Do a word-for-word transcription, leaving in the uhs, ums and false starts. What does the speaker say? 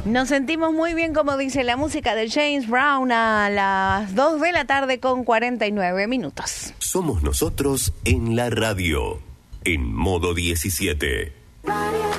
Nos sentimos muy bien, como dice la música de James Brown, a las dos de la tarde con cuarenta y nueve minutos. Somos nosotros en la radio, en modo diecisiete.